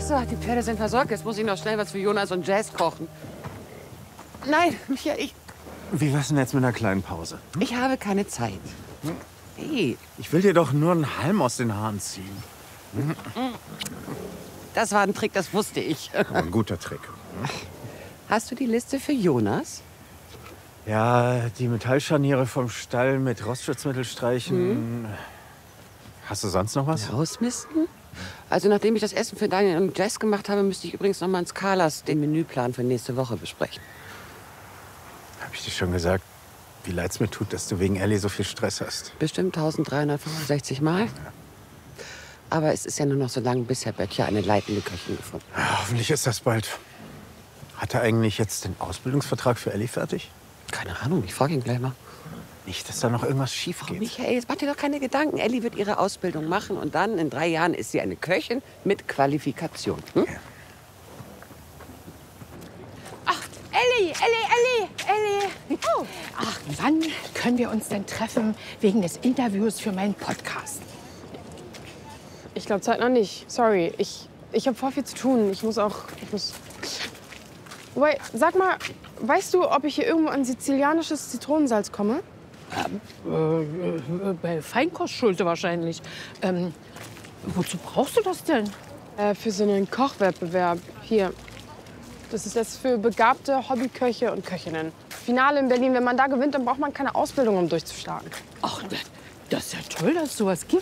so, die Pferde sind versorgt. Jetzt muss ich noch schnell was für Jonas und Jazz kochen. Nein, Michael, Wie wär's denn jetzt mit einer kleinen Pause? ich habe keine Zeit. Hey, Ich will dir doch nur einen Halm aus den Haaren ziehen. das war ein Trick, das wusste ich. Ein guter Trick. Hast du die Liste für Jonas? Ja, die Metallscharniere vom Stall mit Rostschutzmittel streichen. Hast du sonst noch was? Rausmisten? Also nachdem ich das Essen für Daniel und Jess gemacht habe, müsste ich übrigens noch mal ins Carlas den Menüplan für nächste Woche besprechen. Hab ich dir schon gesagt, wie leid's mir tut, dass du wegen Ellie so viel Stress hast. Bestimmt 1365 Mal. Aber es ist ja nur noch so lange, bis Herr Böttcher eine leitende Köchin gefunden hat. Ja, hoffentlich ist das bald. Hat er eigentlich jetzt den Ausbildungsvertrag für Ellie fertig? Keine Ahnung, ich frage ihn gleich mal. Nicht, dass da noch irgendwas schief Oh, geht. Michael, jetzt mach dir doch keine Gedanken. Ellie wird ihre Ausbildung machen und dann in 3 Jahren ist sie eine Köchin mit Qualifikation. Hm? Ellie! Oh. Ach, wann können wir uns denn treffen wegen des Interviews für meinen Podcast? Ich glaube Zeit noch nicht. Sorry, ich habe voll viel zu tun. Ich muss. Wobei, sag mal, weißt du, ob ich hier irgendwo an sizilianisches Zitronensalz komme? Bei Feinkostschulte wahrscheinlich. Wozu brauchst du das denn? Für so einen Kochwettbewerb. Hier. Das ist jetzt für begabte Hobbyköche und Köchinnen. Finale in Berlin. Wenn man da gewinnt, dann braucht man keine Ausbildung, um durchzustarten. Ach, das ist ja toll, dass es sowas gibt.